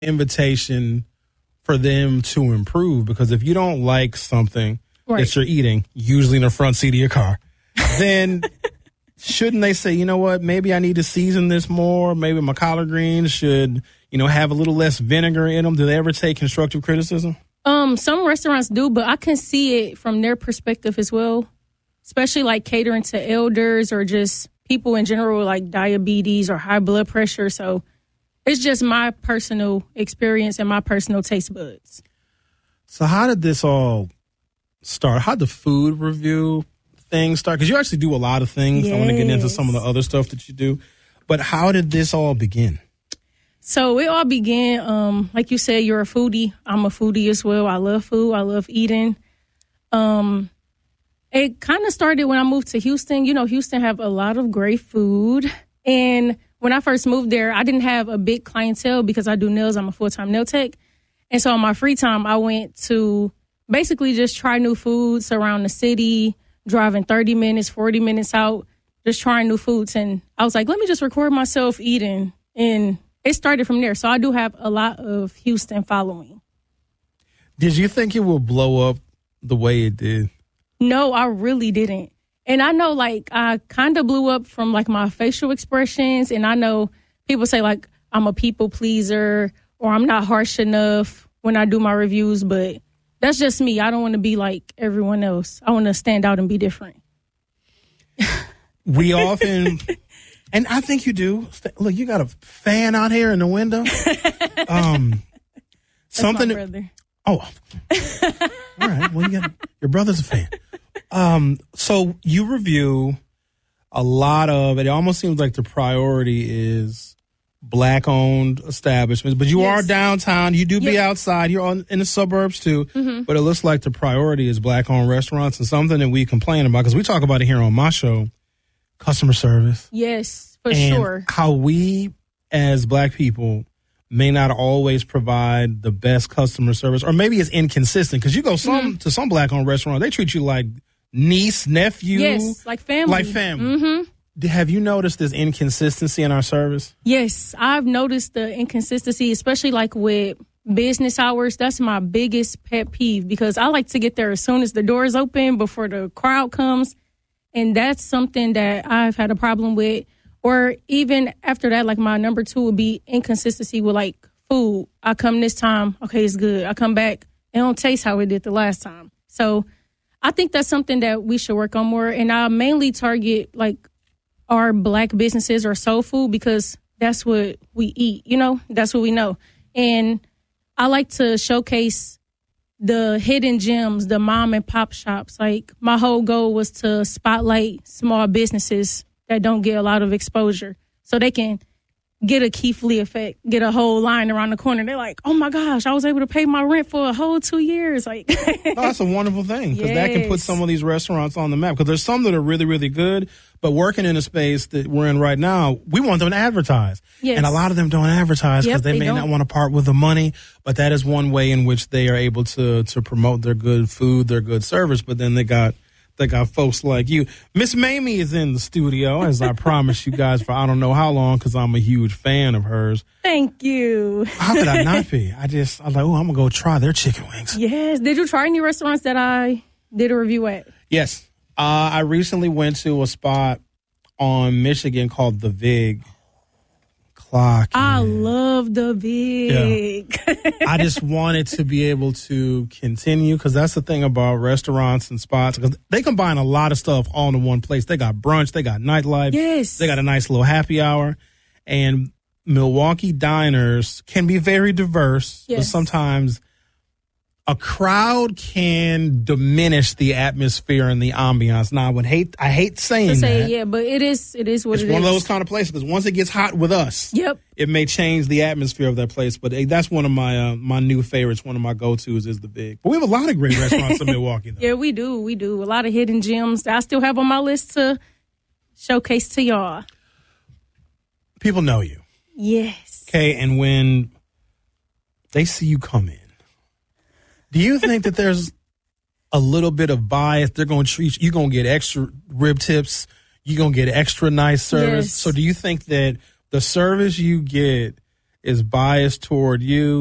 invitation for them to improve, because if you don't like something that you're eating, usually in the front seat of your car, then shouldn't they say, you know what, maybe I need to season this more? Maybe my collard greens should, have a little less vinegar in them? Do they ever take constructive criticism? Some restaurants do, but I can see it from their perspective as well, especially like catering to elders or just people in general with like diabetes or high blood pressure. So it's just my personal experience and my personal taste buds. So how did this all start? How did the food review thing start? Because you actually do a lot of things. Yes. I want to get into some of the other stuff that you do. But how did this all begin? So it all began, like you said, you're a foodie. I'm a foodie as well. I love food. I love eating. It kind of started when I moved to Houston. Houston have a lot of great food. And when I first moved there, I didn't have a big clientele because I do nails. I'm a full-time nail tech. And so on my free time, I went to basically just try new foods around the city, driving 30 minutes, 40 minutes out, just trying new foods. And I was like, let me just record myself eating. And it started from there. So I do have a lot of Houston following. Did you think it would blow up the way it did? No, I really didn't. And I know, I kind of blew up from, my facial expressions. And I know people say, I'm a people pleaser or I'm not harsh enough when I do my reviews. But that's just me. I don't want to be like everyone else. I want to stand out and be different. We often... And I think you do. Look, you got a fan out here in the window. Something. My brother. Oh, all right. Well, your brother's a fan. So you review a lot of it. It almost seems like the priority is Black-owned establishments, but you are downtown. You do be outside. You're in the suburbs too. Mm-hmm. But it looks like the priority is Black-owned restaurants, and something that we complain about because we talk about it here on my show. Customer service. Yes, for and sure. How we as Black people may not always provide the best customer service, or maybe it's inconsistent because you go to some Black-owned restaurant, they treat you like niece, nephew. Yes, like family. Like family. Mm-hmm. Have you noticed this inconsistency in our service? Yes, I've noticed the inconsistency, especially with business hours. That's my biggest pet peeve because I like to get there as soon as the doors open before the crowd comes. And that's something that I've had a problem with. Or even after that, my number 2 would be inconsistency with food. I come this time, okay, it's good. I come back, it don't taste how it did the last time. So I think that's something that we should work on more. And I mainly target our Black businesses or soul food because that's what we eat, that's what we know. And I like to showcase the hidden gems, the mom and pop shops. My whole goal was to spotlight small businesses that don't get a lot of exposure so they can get a Keith Lee effect, get a whole line around the corner. They're like, oh my gosh, I was able to pay my rent for a whole 2 years. That's a wonderful thing because that can put some of these restaurants on the map because there's some that are really, really good, but working in a space that we're in right now, we want them to advertise. Yes. And a lot of them don't advertise because they may not want to part with the money, but that is one way in which they are able to promote their good food, their good service, but then they got folks like you. Miss Mamie is in the studio, as I promised you guys for I don't know how long, because I'm a huge fan of hers. Thank you. How could I not be? I was like, I'm going to go try their chicken wings. Yes. Did you try any restaurants that I did a review at? Yes. I recently went to a spot on Michigan called The Vig. I love The Vig. Yeah. I just wanted to be able to continue because that's the thing about restaurants and spots because they combine a lot of stuff all in one place. They got brunch, they got nightlife, yes, they got a nice little happy hour, and Milwaukee diners can be very diverse, but sometimes a crowd can diminish the atmosphere and the ambiance. Now, I hate saying that. Yeah, but it is what it is. It's one of those kind of places because once it gets hot with us, it may change the atmosphere of that place. But that's one of my my new favorites. One of my go-tos is The Vig. But we have a lot of great restaurants in Milwaukee, though. Yeah, we do. We do. A lot of hidden gems that I still have on my list to showcase to y'all. People know you. Yes. Okay, and when they see you come in, do you think that there's a little bit of bias? They're going to treat you, you're going to get extra rib tips, you're going to get extra nice service. Yes. So do you think that the service you get is biased toward you.